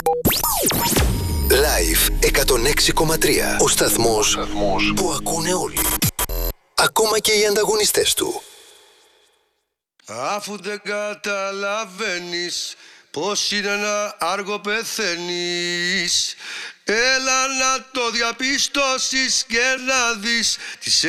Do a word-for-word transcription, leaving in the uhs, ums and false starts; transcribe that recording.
Live εκατόν έξι κόμμα τρία. Ο σταθμός που ακούνε όλοι. Ακόμα και οι ανταγωνιστές του. Αφού δεν καταλαβαίνεις πως είναι ένα άργο πεθαίνεις, έλα να το διαπιστώσεις και να δεις τις